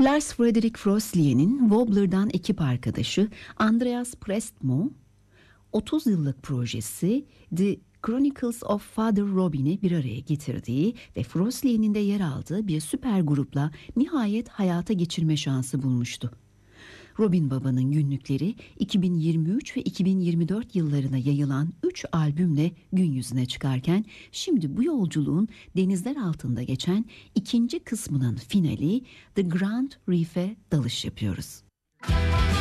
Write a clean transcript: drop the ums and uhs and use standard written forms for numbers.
Lars Fredrik Fröslien'in Wobbler'dan ekip arkadaşı Andreas Prestmo, 30 yıllık projesi The Chronicles of Father Robin'i bir araya getirdiği ve Fröslien'in de yer aldığı bir süper grupla nihayet hayata geçirme şansı bulmuştu. Robin Baba'nın günlükleri 2023 ve 2024 yıllarına yayılan 3 albümle gün yüzüne çıkarken şimdi bu yolculuğun denizler altında geçen ikinci kısmının finali The Grand Reef'e dalış yapıyoruz.